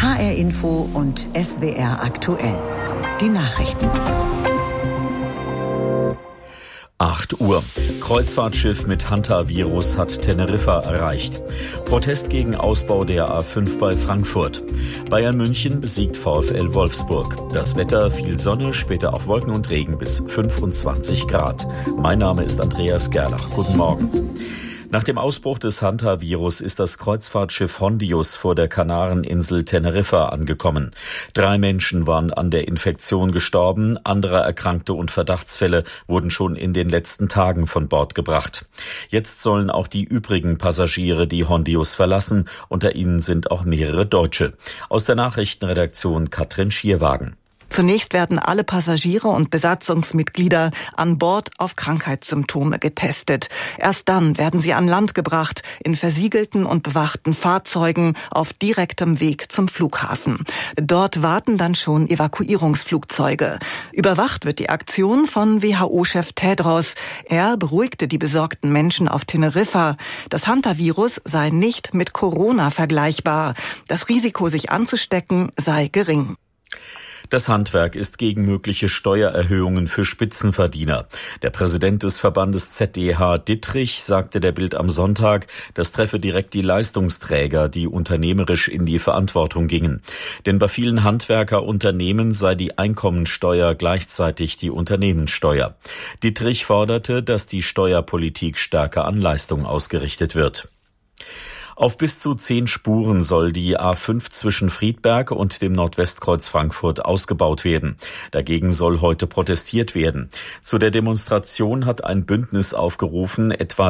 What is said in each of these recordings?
HR Info und SWR aktuell. Die Nachrichten. 8 Uhr. Kreuzfahrtschiff mit Hantavirus hat Teneriffa erreicht. Protest gegen Ausbau der A5 bei Frankfurt. Bayern München besiegt VfL Wolfsburg. Das Wetter: viel Sonne, später auch Wolken und Regen bis 25 Grad. Mein Name ist Andreas Gerlach. Guten Morgen. Nach dem Ausbruch des Hantavirus ist das Kreuzfahrtschiff Hondius vor der Kanareninsel Teneriffa angekommen. 3 Menschen waren an der Infektion gestorben, andere Erkrankte und Verdachtsfälle wurden schon in den letzten Tagen von Bord gebracht. Jetzt sollen auch die übrigen Passagiere die Hondius verlassen, unter ihnen sind auch mehrere Deutsche. Aus der Nachrichtenredaktion Katrin Schierwagen. Zunächst werden alle Passagiere und Besatzungsmitglieder an Bord auf Krankheitssymptome getestet. Erst dann werden sie an Land gebracht, in versiegelten und bewachten Fahrzeugen auf direktem Weg zum Flughafen. Dort warten dann schon Evakuierungsflugzeuge. Überwacht wird die Aktion von WHO-Chef Tedros. Er beruhigte die besorgten Menschen auf Teneriffa. Das Hantavirus sei nicht mit Corona vergleichbar. Das Risiko, sich anzustecken, sei gering. Das Handwerk ist gegen mögliche Steuererhöhungen für Spitzenverdiener. Der Präsident des Verbandes ZDH Dittrich sagte der Bild am Sonntag, das treffe direkt die Leistungsträger, die unternehmerisch in die Verantwortung gingen. Denn bei vielen Handwerkerunternehmen sei die Einkommensteuer gleichzeitig die Unternehmenssteuer. Dittrich forderte, dass die Steuerpolitik stärker an Leistung ausgerichtet wird. Auf bis zu 10 Spuren soll die A5 zwischen Friedberg und dem Nordwestkreuz Frankfurt ausgebaut werden. Dagegen soll heute protestiert werden. Zu der Demonstration hat ein Bündnis aufgerufen, etwa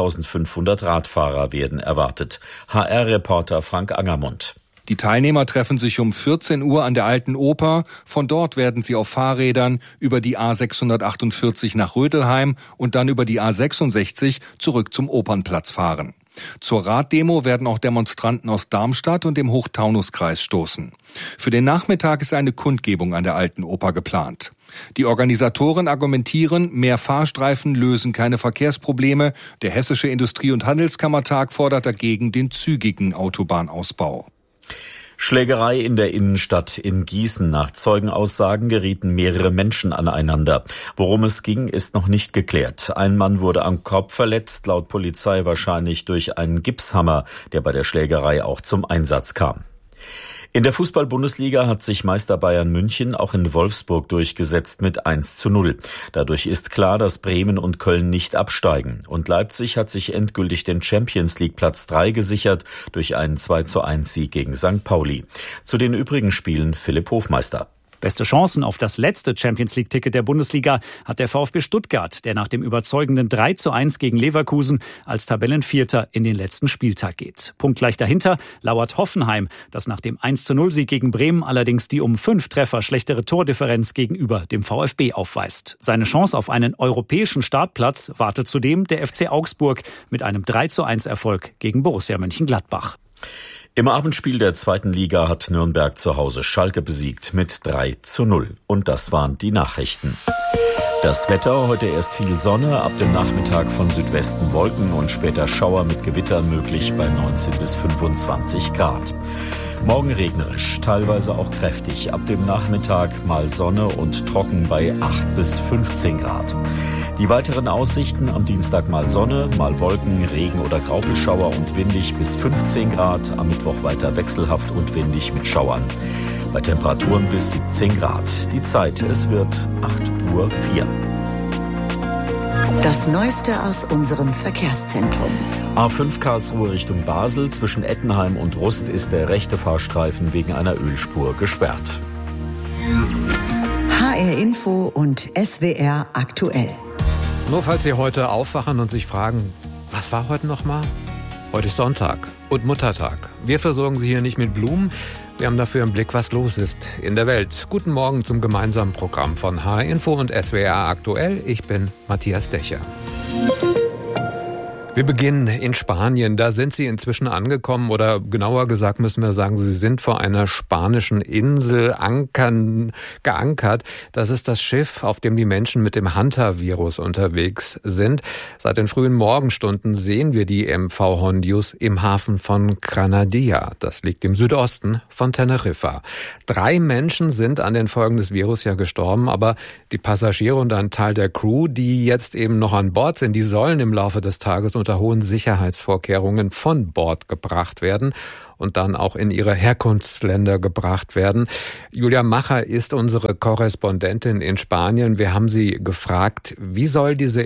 2500 Radfahrer werden erwartet. HR-Reporter Frank Angermund. Die Teilnehmer treffen sich um 14 Uhr an der Alten Oper. Von dort werden sie auf Fahrrädern über die A648 nach Rödelheim und dann über die A66 zurück zum Opernplatz fahren. Zur Raddemo werden auch Demonstranten aus Darmstadt und dem Hochtaunuskreis stoßen. Für den Nachmittag ist eine Kundgebung an der Alten Oper geplant. Die Organisatoren argumentieren, mehr Fahrstreifen lösen keine Verkehrsprobleme. Der Hessische Industrie- und Handelskammertag fordert dagegen den zügigen Autobahnausbau. Schlägerei in der Innenstadt in Gießen. Nach Zeugenaussagen gerieten mehrere Menschen aneinander. Worum es ging, ist noch nicht geklärt. Ein Mann wurde am Kopf verletzt, laut Polizei wahrscheinlich durch einen Gipshammer, der bei der Schlägerei auch zum Einsatz kam. In der Fußball-Bundesliga hat sich Meister Bayern München auch in Wolfsburg durchgesetzt mit 1:0. Dadurch ist klar, dass Bremen und Köln nicht absteigen. Und Leipzig hat sich endgültig den Champions League Platz 3 gesichert durch einen 2:1 Sieg gegen St. Pauli. Zu den übrigen Spielen Philipp Hofmeister. Beste Chancen auf das letzte Champions-League-Ticket der Bundesliga hat der VfB Stuttgart, der nach dem überzeugenden 3:1 gegen Leverkusen als Tabellenvierter in den letzten Spieltag geht. Punktgleich dahinter lauert Hoffenheim, das nach dem 1:0 Sieg gegen Bremen allerdings die um 5 Treffer schlechtere Tordifferenz gegenüber dem VfB aufweist. Seine Chance auf einen europäischen Startplatz wartet zudem der FC Augsburg mit einem 3:1 Erfolg gegen Borussia Mönchengladbach. Im Abendspiel der 2. Liga hat Nürnberg zu Hause Schalke besiegt mit 3:0. Und das waren die Nachrichten. Das Wetter: heute erst viel Sonne, ab dem Nachmittag von Südwesten Wolken und später Schauer mit Gewittern möglich bei 19 bis 25 Grad. Morgen regnerisch, teilweise auch kräftig. Ab dem Nachmittag mal Sonne und trocken bei 8 bis 15 Grad. Die weiteren Aussichten: am Dienstag mal Sonne, mal Wolken, Regen oder Graupelschauer und windig bis 15 Grad. Am Mittwoch weiter wechselhaft und windig mit Schauern. Bei Temperaturen bis 17 Grad. Die Zeit: es wird 8:04 Uhr. Das Neueste aus unserem Verkehrszentrum. A5 Karlsruhe Richtung Basel. Zwischen Ettenheim und Rust ist der rechte Fahrstreifen wegen einer Ölspur gesperrt. HR Info und SWR aktuell. Nur falls Sie heute aufwachen und sich fragen, was war heute nochmal? Heute ist Sonntag und Muttertag. Wir versorgen Sie hier nicht mit Blumen. Wir haben dafür im Blick, was los ist in der Welt. Guten Morgen zum gemeinsamen Programm von HR Info und SWR aktuell. Ich bin Matthias Dächer. Wir beginnen in Spanien. Da sind Sie inzwischen angekommen, oder genauer gesagt müssen wir sagen, Sie sind vor einer spanischen Insel geankert. Das ist das Schiff, auf dem die Menschen mit dem Hantavirus unterwegs sind. Seit den frühen Morgenstunden sehen wir die MV Hondius im Hafen von Granadilla. Das liegt im Südosten von Teneriffa. 3 Menschen sind an den Folgen des Virus ja gestorben, aber die Passagiere und ein Teil der Crew, die jetzt eben noch an Bord sind, die sollen im Laufe des Tages unter hohen Sicherheitsvorkehrungen von Bord gebracht werden und dann auch in ihre Herkunftsländer gebracht werden. Julia Macher ist unsere Korrespondentin in Spanien. Wir haben sie gefragt, wie soll diese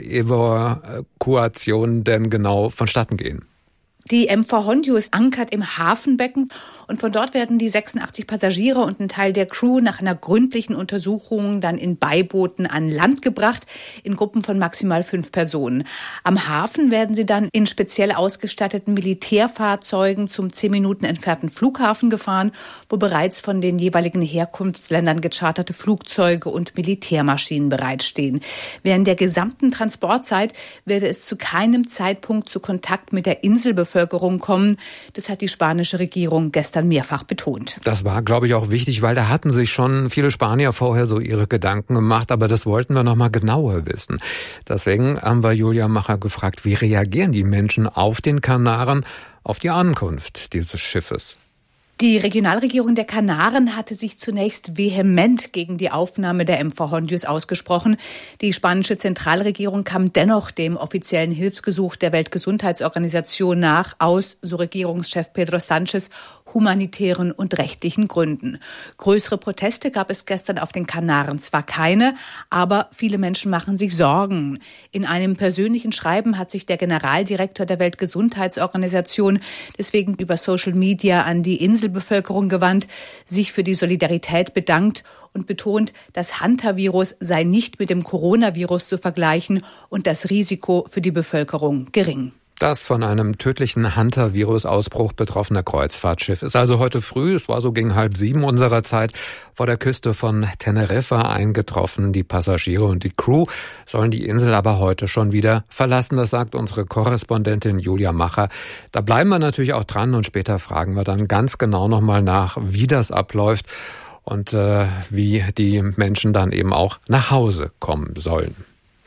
Evakuation denn genau vonstatten gehen? Die MV Hondius ankert im Hafenbecken und von dort werden die 86 Passagiere und ein Teil der Crew nach einer gründlichen Untersuchung dann in Beibooten an Land gebracht, in Gruppen von maximal 5 Personen. Am Hafen werden sie dann in speziell ausgestatteten Militärfahrzeugen zum 10 Minuten entfernten Flughafen gefahren, wo bereits von den jeweiligen Herkunftsländern gecharterte Flugzeuge und Militärmaschinen bereitstehen. Während der gesamten Transportzeit werde es zu keinem Zeitpunkt zu Kontakt mit der Inselbevölkerung kommen. Das hat die spanische Regierung gestern mehrfach betont. Das war, glaube ich, auch wichtig, weil da hatten sich schon viele Spanier vorher so ihre Gedanken gemacht, aber das wollten wir noch mal genauer wissen. Deswegen haben wir Julia Macher gefragt, wie reagieren die Menschen auf den Kanaren auf die Ankunft dieses Schiffes? Die Regionalregierung der Kanaren hatte sich zunächst vehement gegen die Aufnahme der MV Hondius ausgesprochen. Die spanische Zentralregierung kam dennoch dem offiziellen Hilfsgesuch der Weltgesundheitsorganisation nach, aus, so Regierungschef Pedro Sánchez, humanitären und rechtlichen Gründen. Größere Proteste gab es gestern auf den Kanaren zwar keine, aber viele Menschen machen sich Sorgen. In einem persönlichen Schreiben hat sich der Generaldirektor der Weltgesundheitsorganisation deswegen über Social Media an die Inselbevölkerung gewandt, sich für die Solidarität bedankt und betont, das Hantavirus sei nicht mit dem Coronavirus zu vergleichen und das Risiko für die Bevölkerung gering. Das von einem tödlichen Hantavirus-Ausbruch betroffene Kreuzfahrtschiff ist also heute früh, es war so gegen 6:30 unserer Zeit, vor der Küste von Teneriffa eingetroffen. Die Passagiere und die Crew sollen die Insel aber heute schon wieder verlassen. Das sagt unsere Korrespondentin Julia Macher. Da bleiben wir natürlich auch dran und später fragen wir dann ganz genau nochmal nach, wie das abläuft und wie die Menschen dann eben auch nach Hause kommen sollen.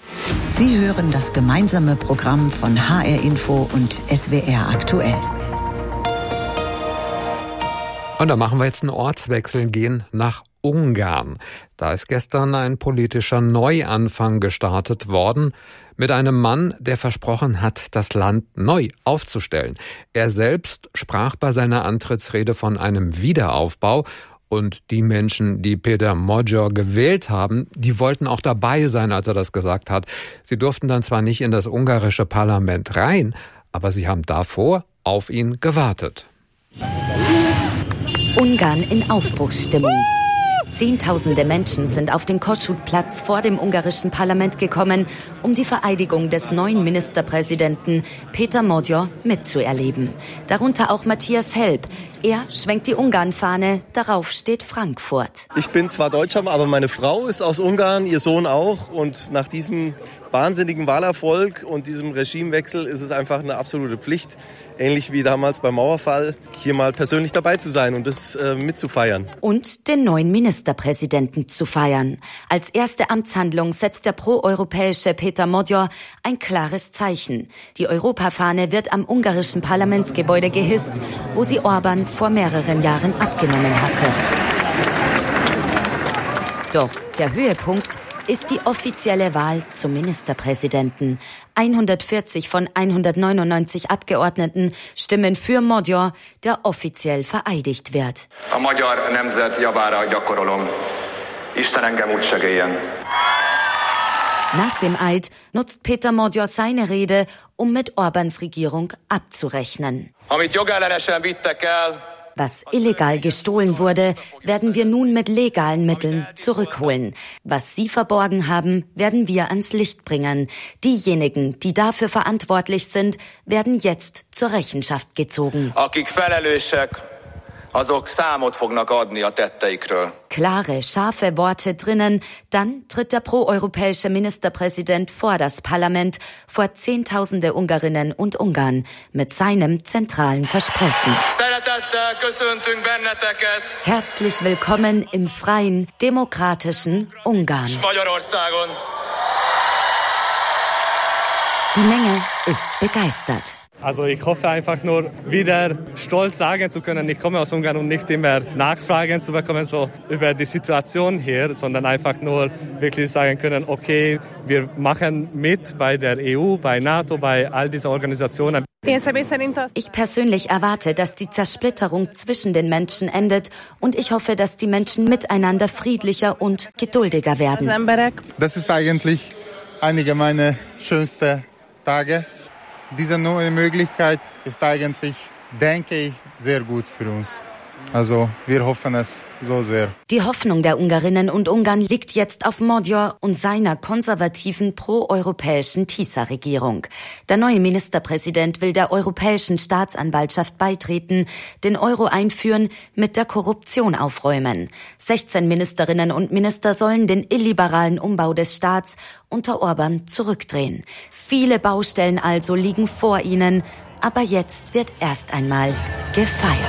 Sie hören das gemeinsame Programm von HR Info und SWR aktuell. Und da machen wir jetzt einen Ortswechsel, gehen nach Ungarn. Da ist gestern ein politischer Neuanfang gestartet worden mit einem Mann, der versprochen hat, das Land neu aufzustellen. Er selbst sprach bei seiner Antrittsrede von einem Wiederaufbau. Und die Menschen, die Péter Magyar gewählt haben, die wollten auch dabei sein, als er das gesagt hat. Sie durften dann zwar nicht in das ungarische Parlament rein, aber sie haben davor auf ihn gewartet. Ungarn in Aufbruchsstimmung. Zehntausende Menschen sind auf den Kossuth-Platz vor dem ungarischen Parlament gekommen, um die Vereidigung des neuen Ministerpräsidenten Péter Magyar mitzuerleben. Darunter auch Matthias Helb. Er schwenkt die Ungarn-Fahne, darauf steht Frankfurt. Ich bin zwar Deutscher, aber meine Frau ist aus Ungarn, ihr Sohn auch. Und nach diesem wahnsinnigen Wahlerfolg und diesem Regimewechsel ist es einfach eine absolute Pflicht, ähnlich wie damals beim Mauerfall, hier mal persönlich dabei zu sein und das mitzufeiern. Und den neuen Ministerpräsidenten zu feiern. Als erste Amtshandlung setzt der proeuropäische Péter Magyar ein klares Zeichen. Die Europafahne wird am ungarischen Parlamentsgebäude gehisst, wo sie Orbán vor mehreren Jahren abgenommen hatte. Doch der Höhepunkt ist die offizielle Wahl zum Ministerpräsidenten. 140 von 199 Abgeordneten stimmen für Magyar, der offiziell vereidigt wird. A magyar nemzet javára gyakorolom. Isten engem úgy segéljen. Nach dem Eid nutzt Péter Magyar seine Rede, um mit Orbáns Regierung abzurechnen. Amit jogellenesen vittek el, was illegal gestohlen wurde, werden wir nun mit legalen Mitteln zurückholen. Was Sie verborgen haben, werden wir ans Licht bringen. Diejenigen, die dafür verantwortlich sind, werden jetzt zur Rechenschaft gezogen. akik felelősek azok számot fognak adni a tetteikről. Klare, scharfe Worte drinnen. Dann tritt der proeuropäische Ministerpräsident vor das Parlament, vor Zehntausende Ungarinnen und Ungarn, mit seinem zentralen Versprechen. Herzlich willkommen im freien, demokratischen Ungarn. Die Menge ist begeistert. Also ich hoffe einfach nur, wieder stolz sagen zu können, ich komme aus Ungarn und nicht immer Nachfragen zu bekommen, so über die Situation hier, sondern einfach nur wirklich sagen können, okay, wir machen mit bei der EU, bei NATO, bei all diesen Organisationen. Ich persönlich erwarte, dass die Zersplitterung zwischen den Menschen endet und ich hoffe, dass die Menschen miteinander friedlicher und geduldiger werden. Das ist eigentlich einige meiner schönsten Tage. Diese neue Möglichkeit ist eigentlich, denke ich, sehr gut für uns. Also wir hoffen es so sehr. Die Hoffnung der Ungarinnen und Ungarn liegt jetzt auf Magyar und seiner konservativen proeuropäischen TISA-Regierung. Der neue Ministerpräsident will der Europäischen Staatsanwaltschaft beitreten, den Euro einführen, mit der Korruption aufräumen. 16 Ministerinnen und Minister sollen den illiberalen Umbau des Staats unter Orban zurückdrehen. Viele Baustellen also liegen vor ihnen, aber jetzt wird erst einmal gefeiert.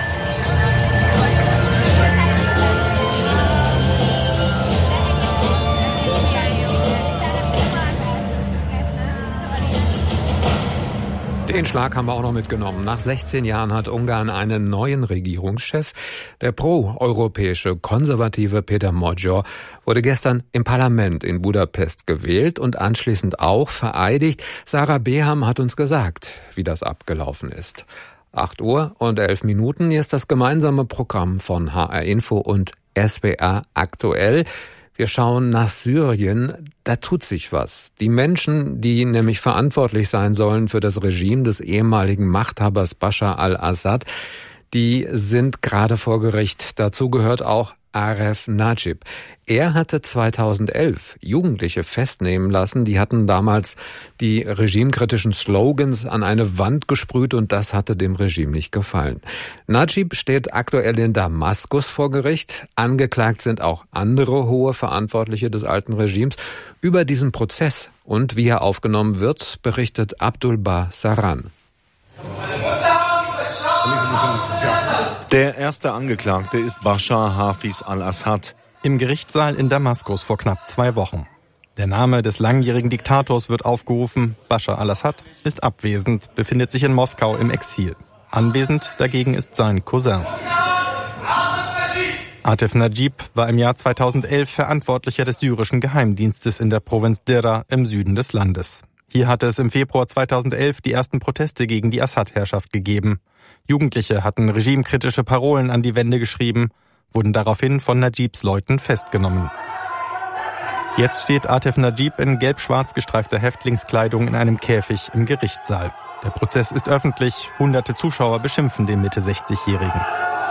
Den Schlag haben wir auch noch mitgenommen. Nach 16 Jahren hat Ungarn einen neuen Regierungschef. Der pro-europäische Konservative Péter Magyar wurde gestern im Parlament in Budapest gewählt und anschließend auch vereidigt. Sarah Beham hat uns gesagt, wie das abgelaufen ist. 8:11 Hier ist das gemeinsame Programm von HR Info und SWR aktuell. Wir schauen nach Syrien, da tut sich was. Die Menschen, die nämlich verantwortlich sein sollen für das Regime des ehemaligen Machthabers Bashar al-Assad, die sind gerade vor Gericht. Dazu gehört auch Aref Najib. Er hatte 2011 Jugendliche festnehmen lassen. Die hatten damals die regimekritischen Slogans an eine Wand gesprüht und das hatte dem Regime nicht gefallen. Najib steht aktuell in Damaskus vor Gericht. Angeklagt sind auch andere hohe Verantwortliche des alten Regimes. Über diesen Prozess und wie er aufgenommen wird, berichtet Abdulbah Saran. Der erste Angeklagte ist Bashar Hafiz al-Assad. Im Gerichtssaal in Damaskus vor knapp 2 Wochen. Der Name des langjährigen Diktators wird aufgerufen. Bashar al-Assad ist abwesend, befindet sich in Moskau im Exil. Anwesend dagegen ist sein Cousin. Atef Najib war im Jahr 2011 Verantwortlicher des syrischen Geheimdienstes in der Provinz Dera im Süden des Landes. Hier hatte es im Februar 2011 die ersten Proteste gegen die Assad-Herrschaft gegeben. Jugendliche hatten regimekritische Parolen an die Wände geschrieben, wurden daraufhin von Najibs Leuten festgenommen. Jetzt steht Atef Najib in gelb-schwarz gestreifter Häftlingskleidung in einem Käfig im Gerichtssaal. Der Prozess ist öffentlich, hunderte Zuschauer beschimpfen den Mitte-60-Jährigen.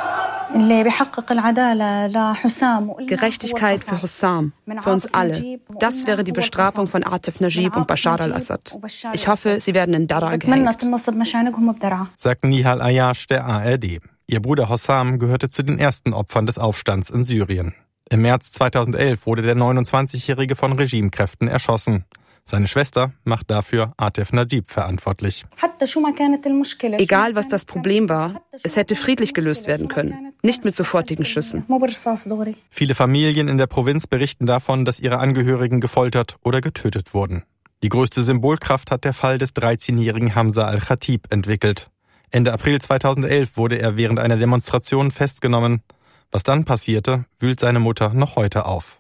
Gerechtigkeit für Hussam, für uns alle. Das wäre die Bestrafung von Atef Najib und Bashar al-Assad. Ich hoffe, sie werden in Dara gehängt. Sagt Nihal Ayash der ARD. Ihr Bruder Hossam gehörte zu den ersten Opfern des Aufstands in Syrien. Im März 2011 wurde der 29-Jährige von Regimekräften erschossen. Seine Schwester macht dafür Atef Najib verantwortlich. Egal, was das Problem war, es hätte friedlich gelöst werden können, nicht mit sofortigen Schüssen. Viele Familien in der Provinz berichten davon, dass ihre Angehörigen gefoltert oder getötet wurden. Die größte Symbolkraft hat der Fall des 13-jährigen Hamza al-Khatib entwickelt. Ende April 2011 wurde er während einer Demonstration festgenommen. Was dann passierte, wühlt seine Mutter noch heute auf.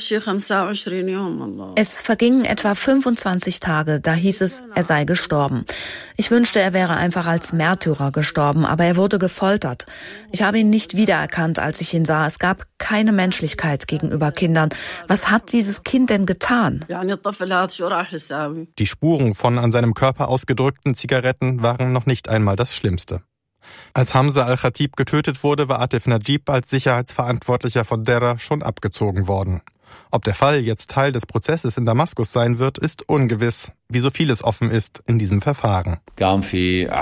Es vergingen etwa 25 Tage, da hieß es, er sei gestorben. Ich wünschte, er wäre einfach als Märtyrer gestorben, aber er wurde gefoltert. Ich habe ihn nicht wiedererkannt, als ich ihn sah. Es gab keine Menschlichkeit gegenüber Kindern. Was hat dieses Kind denn getan? Die Spuren von an seinem Körper ausgedrückten Zigaretten waren noch nicht einmal das Schlimmste. Als Hamza al-Khatib getötet wurde, war Atef Najib als Sicherheitsverantwortlicher von Dera schon abgezogen worden. Ob der Fall jetzt Teil des Prozesses in Damaskus sein wird, ist ungewiss, wie so vieles offen ist in diesem Verfahren. Es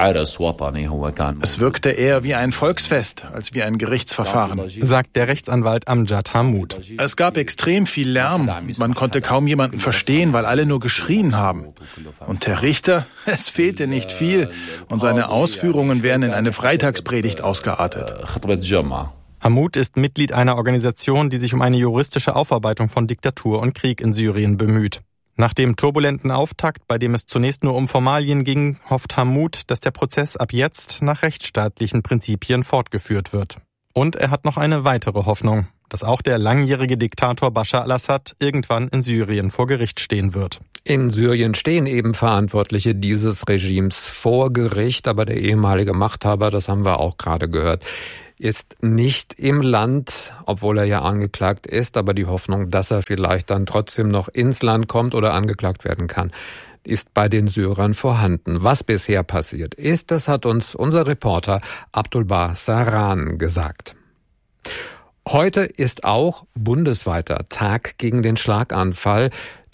wirkte eher wie ein Volksfest als wie ein Gerichtsverfahren, sagt der Rechtsanwalt Amjad Hammoud. Es gab extrem viel Lärm. Man konnte kaum jemanden verstehen, weil alle nur geschrien haben. Und der Richter, es fehlte nicht viel. Und seine Ausführungen wären in eine Freitagspredigt ausgeartet. Hammoud ist Mitglied einer Organisation, die sich um eine juristische Aufarbeitung von Diktatur und Krieg in Syrien bemüht. Nach dem turbulenten Auftakt, bei dem es zunächst nur um Formalien ging, hofft Hammoud, dass der Prozess ab jetzt nach rechtsstaatlichen Prinzipien fortgeführt wird. Und er hat noch eine weitere Hoffnung, dass auch der langjährige Diktator Bashar al-Assad irgendwann in Syrien vor Gericht stehen wird. In Syrien stehen eben Verantwortliche dieses Regimes vor Gericht, aber der ehemalige Machthaber, das haben wir auch gerade gehört, ist nicht im Land, obwohl er ja angeklagt ist, aber die Hoffnung, dass er vielleicht dann trotzdem noch ins Land kommt oder angeklagt werden kann, ist bei den Syrern vorhanden. Was bisher passiert ist, das hat uns unser Reporter Abdulbah Saran gesagt. Heute ist auch bundesweiter Tag gegen den Schlaganfall.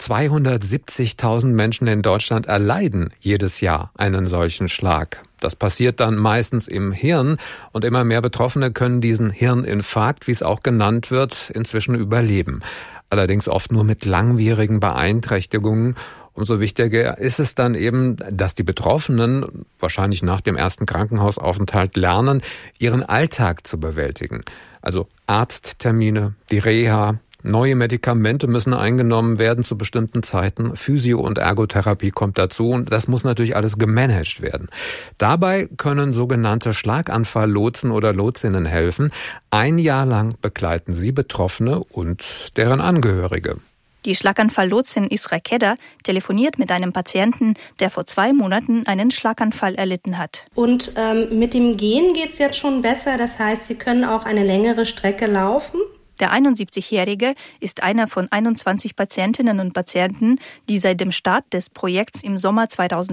270.000 Menschen in Deutschland erleiden jedes Jahr einen solchen Schlag. Das passiert dann meistens im Hirn und immer mehr Betroffene können diesen Hirninfarkt, wie es auch genannt wird, inzwischen überleben. Allerdings oft nur mit langwierigen Beeinträchtigungen. Umso wichtiger ist es dann eben, dass die Betroffenen wahrscheinlich nach dem ersten Krankenhausaufenthalt lernen, ihren Alltag zu bewältigen. Also Arzttermine, die Reha, neue Medikamente müssen eingenommen werden zu bestimmten Zeiten. Physio- und Ergotherapie kommt dazu und das muss natürlich alles gemanagt werden. Dabei können sogenannte Schlaganfall-Lotsen oder Lotsinnen helfen. Ein Jahr lang begleiten sie Betroffene und deren Angehörige. Die Schlaganfall-Lotsin Isra Kedder telefoniert mit einem Patienten, der vor 2 Monaten einen Schlaganfall erlitten hat. Und mit dem Gehen geht es jetzt schon besser. Das heißt, Sie können auch eine längere Strecke laufen. Der 71-Jährige ist einer von 21 Patientinnen und Patienten, die seit dem Start des Projekts im Sommer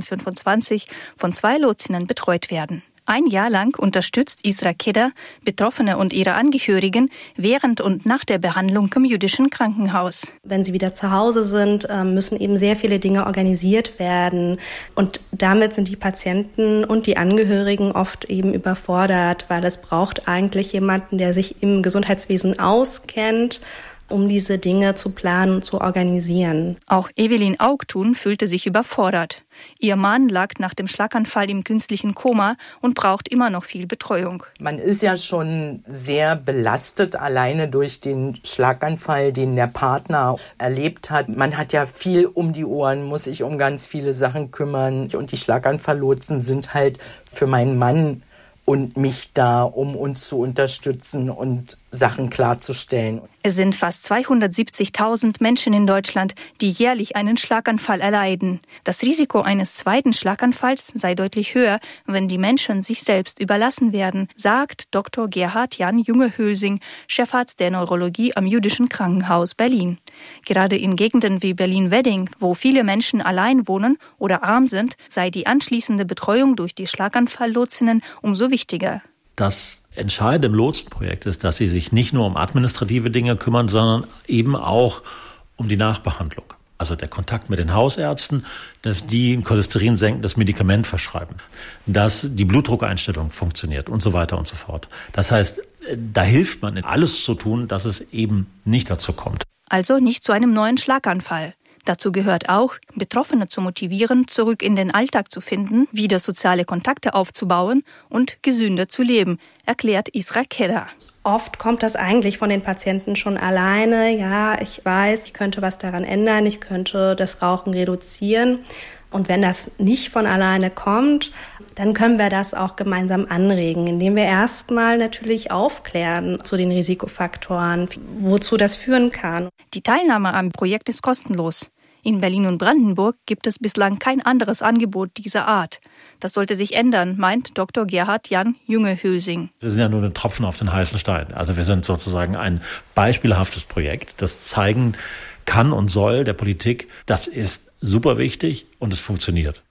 2025 von 2 Lotsinnen betreut werden. Ein Jahr lang unterstützt Isra Kedder Betroffene und ihre Angehörigen während und nach der Behandlung im jüdischen Krankenhaus. Wenn sie wieder zu Hause sind, müssen eben sehr viele Dinge organisiert werden. Und damit sind die Patienten und die Angehörigen oft eben überfordert, weil es braucht eigentlich jemanden, der sich im Gesundheitswesen auskennt, um diese Dinge zu planen und zu organisieren. Auch Evelyn Augtun fühlte sich überfordert. Ihr Mann lag nach dem Schlaganfall im künstlichen Koma und braucht immer noch viel Betreuung. Man ist ja schon sehr belastet, alleine durch den Schlaganfall, den der Partner erlebt hat. Man hat ja viel um die Ohren, muss sich um ganz viele Sachen kümmern. Und die Schlaganfall-Lotsen sind halt für meinen Mann und mich da, um uns zu unterstützen und Sachen klarzustellen. Es sind fast 270.000 Menschen in Deutschland, die jährlich einen Schlaganfall erleiden. Das Risiko eines zweiten Schlaganfalls sei deutlich höher, wenn die Menschen sich selbst überlassen werden, sagt Dr. Gerhard Jan Junge-Hülsing, Chefarzt der Neurologie am Jüdischen Krankenhaus Berlin. Gerade in Gegenden wie Berlin-Wedding, wo viele Menschen allein wohnen oder arm sind, sei die anschließende Betreuung durch die Schlaganfall-Lotsinnen umso wichtiger. Das Entscheidende im Lotsenprojekt ist, dass sie sich nicht nur um administrative Dinge kümmern, sondern eben auch um die Nachbehandlung. Also der Kontakt mit den Hausärzten, dass die ein Cholesterin senkendes Medikament verschreiben, dass die Blutdruckeinstellung funktioniert und so weiter und so fort. Das heißt, da hilft man, alles zu tun, dass es eben nicht dazu kommt. Also nicht zu einem neuen Schlaganfall. Dazu gehört auch, Betroffene zu motivieren, zurück in den Alltag zu finden, wieder soziale Kontakte aufzubauen und gesünder zu leben, erklärt Isra Kedder. Oft kommt das eigentlich von den Patienten schon alleine. Ja, ich weiß, ich könnte was daran ändern, ich könnte das Rauchen reduzieren. Und wenn das nicht von alleine kommt, dann können wir das auch gemeinsam anregen, indem wir erstmal natürlich aufklären zu den Risikofaktoren, wozu das führen kann. Die Teilnahme am Projekt ist kostenlos. In Berlin und Brandenburg gibt es bislang kein anderes Angebot dieser Art. Das sollte sich ändern, meint Dr. Gerhard Jan Junge-Hülsing. Wir sind ja nur ein Tropfen auf den heißen Stein. Also wir sind sozusagen ein beispielhaftes Projekt, das zeigen kann und soll der Politik, das ist super wichtig und es funktioniert.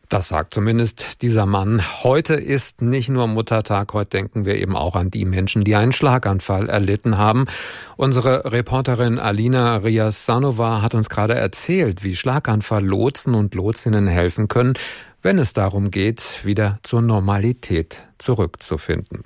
Das sagt zumindest dieser Mann. Heute ist nicht nur Muttertag, heute denken wir eben auch an die Menschen, die einen Schlaganfall erlitten haben. Unsere Reporterin Alina Riasanova hat uns gerade erzählt, wie Schlaganfall-Lotsen und Lotsinnen helfen können, wenn es darum geht, wieder zur Normalität zurückzufinden.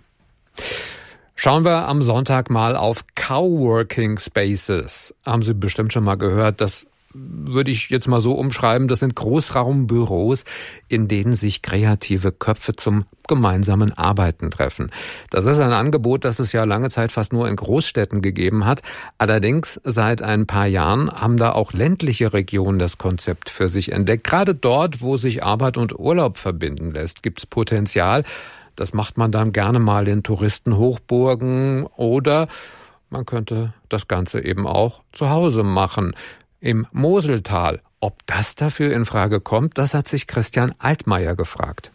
Schauen wir am Sonntag mal auf Coworking Spaces. Haben Sie bestimmt schon mal gehört, das würde ich jetzt mal so umschreiben, das sind Großraumbüros, in denen sich kreative Köpfe zum gemeinsamen Arbeiten treffen. Das ist ein Angebot, das es ja lange Zeit fast nur in Großstädten gegeben hat. Allerdings seit ein paar Jahren haben da auch ländliche Regionen das Konzept für sich entdeckt. Gerade dort, wo sich Arbeit und Urlaub verbinden lässt, gibt es Potenzial. Das macht man dann gerne mal in Touristenhochburgen oder man könnte das Ganze eben auch zu Hause machen. Im Moseltal. Ob das dafür in Frage kommt, das hat sich Christian Altmaier gefragt.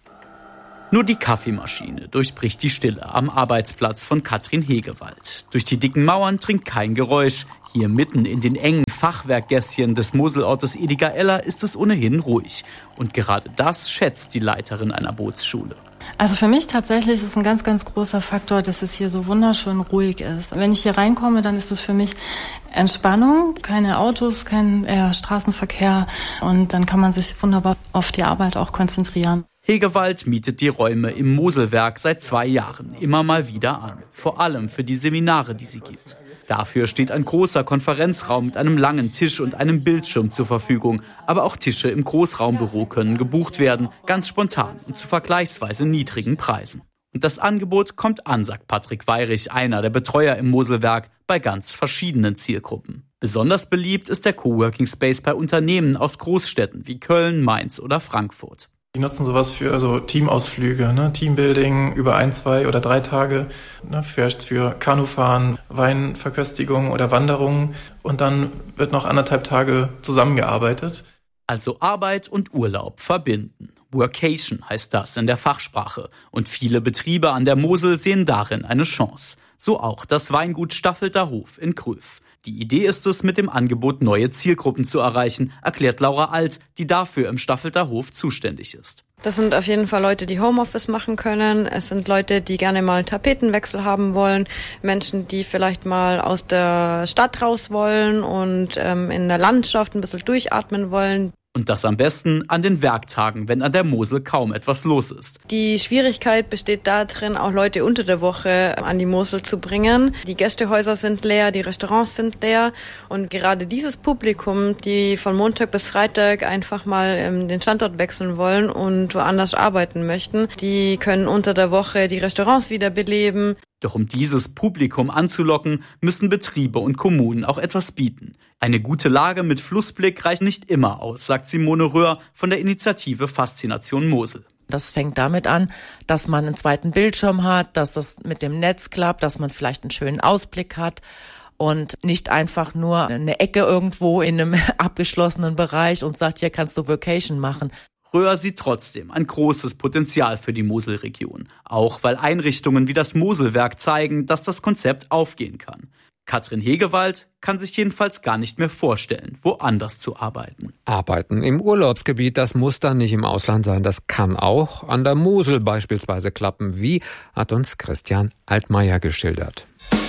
Nur die Kaffeemaschine durchbricht die Stille am Arbeitsplatz von Katrin Hegewald. Durch die dicken Mauern dringt kein Geräusch. Hier mitten in den engen Fachwerkgässchen des Moselortes Edigaella ist es ohnehin ruhig. Und gerade das schätzt die Leiterin einer Bootsschule. Also für mich tatsächlich ist es ein ganz, ganz großer Faktor, dass es hier so wunderschön ruhig ist. Wenn ich hier reinkomme, dann ist es für mich Entspannung, keine Autos, kein Straßenverkehr und dann kann man sich wunderbar auf die Arbeit auch konzentrieren. Hegewald mietet die Räume im Moselwerk seit 2 Jahren immer mal wieder an. Vor allem für die Seminare, die sie gibt. Dafür steht ein großer Konferenzraum mit einem langen Tisch und einem Bildschirm zur Verfügung. Aber auch Tische im Großraumbüro können gebucht werden, ganz spontan und zu vergleichsweise niedrigen Preisen. Und das Angebot kommt an, sagt Patrick Weirich, einer der Betreuer im Moselwerk, bei ganz verschiedenen Zielgruppen. Besonders beliebt ist der Coworking Space bei Unternehmen aus Großstädten wie Köln, Mainz oder Frankfurt. Die nutzen sowas für Teamausflüge, Teambuilding über 1, 2 oder 3 Tage, vielleicht für Kanufahren, Weinverköstigung oder Wanderungen und dann wird noch 1,5 Tage zusammengearbeitet. Also Arbeit und Urlaub verbinden. Workation heißt das in der Fachsprache und viele Betriebe an der Mosel sehen darin eine Chance. So auch das Weingut Staffelter Hof in Gröf. Die Idee ist es, mit dem Angebot neue Zielgruppen zu erreichen, erklärt Laura Alt, die dafür im Staffelter Hof zuständig ist. Das sind auf jeden Fall Leute, die Homeoffice machen können. Es sind Leute, die gerne mal einen Tapetenwechsel haben wollen. Menschen, die vielleicht mal aus der Stadt raus wollen und in der Landschaft ein bisschen durchatmen wollen. Und das am besten an den Werktagen, wenn an der Mosel kaum etwas los ist. Die Schwierigkeit besteht darin, auch Leute unter der Woche an die Mosel zu bringen. Die Gästehäuser sind leer, die Restaurants sind leer. Und gerade dieses Publikum, die von Montag bis Freitag einfach mal den Standort wechseln wollen und woanders arbeiten möchten, die können unter der Woche die Restaurants wieder beleben. Doch um dieses Publikum anzulocken, müssen Betriebe und Kommunen auch etwas bieten. Eine gute Lage mit Flussblick reicht nicht immer aus, sagt Simone Röhr von der Initiative Faszination Mosel. Das fängt damit an, dass man einen zweiten Bildschirm hat, dass das mit dem Netz klappt, dass man vielleicht einen schönen Ausblick hat und nicht einfach nur eine Ecke irgendwo in einem abgeschlossenen Bereich und sagt, hier kannst du Vacation machen. Röhr sieht trotzdem ein großes Potenzial für die Moselregion. Auch weil Einrichtungen wie das Moselwerk zeigen, dass das Konzept aufgehen kann. Katrin Hegewald kann sich jedenfalls gar nicht mehr vorstellen, woanders zu arbeiten. Arbeiten im Urlaubsgebiet, das muss dann nicht im Ausland sein. Das kann auch an der Mosel beispielsweise klappen. Wie, hat uns Christian Altmaier geschildert.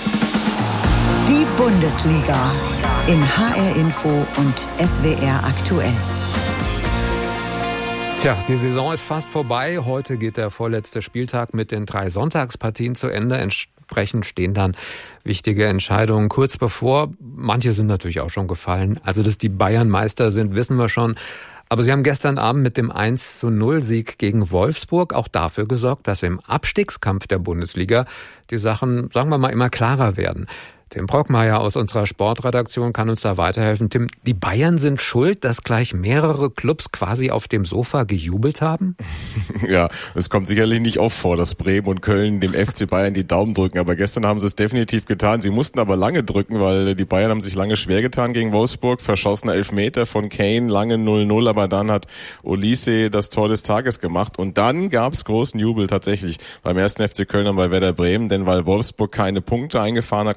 Die Bundesliga in HR Info und SWR aktuell. Tja, die Saison ist fast vorbei. Heute geht der vorletzte Spieltag mit den 3 Sonntagspartien zu Ende. Entsprechend stehen dann wichtige Entscheidungen kurz bevor. Manche sind natürlich auch schon gefallen. Also, dass die Bayern Meister sind, wissen wir schon. Aber sie haben gestern Abend mit dem 1:0-Sieg gegen Wolfsburg auch dafür gesorgt, dass im Abstiegskampf der Bundesliga die Sachen, sagen wir mal, immer klarer werden. Tim Brockmeier aus unserer Sportredaktion kann uns da weiterhelfen. Tim, die Bayern sind schuld, dass gleich mehrere Clubs quasi auf dem Sofa gejubelt haben? Ja, es kommt sicherlich nicht oft vor, dass Bremen und Köln dem FC Bayern die Daumen drücken. Aber gestern haben sie es definitiv getan. Sie mussten aber lange drücken, weil die Bayern haben sich lange schwer getan gegen Wolfsburg. Verschossener Elfmeter von Kane, lange 0-0. Aber dann hat Olise das Tor des Tages gemacht. Und dann gab es großen Jubel tatsächlich beim 1. FC Köln und bei Werder Bremen. Denn weil Wolfsburg keine Punkte eingefahren hat gestern Abend,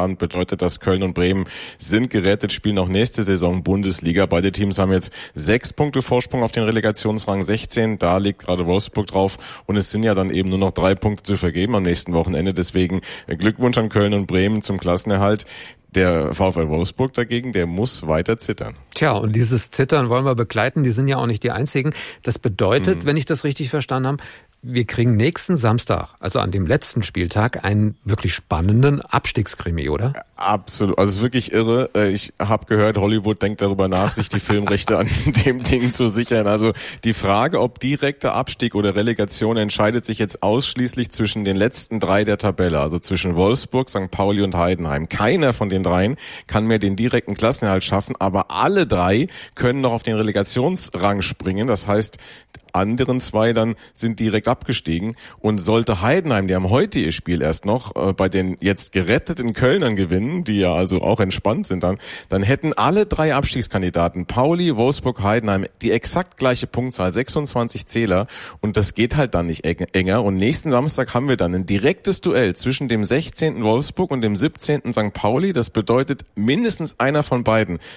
Feierabend bedeutet das, Köln und Bremen sind gerettet, spielen auch nächste Saison Bundesliga. Beide Teams haben jetzt 6 Punkte Vorsprung auf den Relegationsrang 16. Da liegt gerade Wolfsburg drauf. Und es sind ja dann eben nur noch 3 Punkte zu vergeben am nächsten Wochenende. Deswegen Glückwunsch an Köln und Bremen zum Klassenerhalt. Der VfL Wolfsburg dagegen, der muss weiter zittern. Tja, und dieses Zittern wollen wir begleiten. Die sind ja auch nicht die einzigen. Das bedeutet, wenn ich das richtig verstanden habe, wir kriegen nächsten Samstag, also an dem letzten Spieltag, einen wirklich spannenden Abstiegskrimi, oder? Absolut. Also es ist wirklich irre. Ich habe gehört, Hollywood denkt darüber nach, sich die Filmrechte an dem Ding zu sichern. Also die Frage, ob direkter Abstieg oder Relegation, entscheidet sich jetzt ausschließlich zwischen den letzten 3 der Tabelle, also zwischen Wolfsburg, St. Pauli und Heidenheim. Keiner von den 3 kann mehr den direkten Klassenerhalt schaffen, aber alle 3 können noch auf den Relegationsrang springen. Das heißt, anderen 2 dann sind direkt abgestiegen. Und sollte Heidenheim, die haben heute ihr Spiel erst noch, bei den jetzt geretteten Kölnern gewinnen, die ja also auch entspannt sind dann hätten alle 3 Abstiegskandidaten, Pauli, Wolfsburg, Heidenheim, die exakt gleiche Punktzahl, 26 Zähler. Und das geht halt dann nicht enger. Und nächsten Samstag haben wir dann ein direktes Duell zwischen dem 16. Wolfsburg und dem 17. St. Pauli. Das bedeutet, mindestens einer von beiden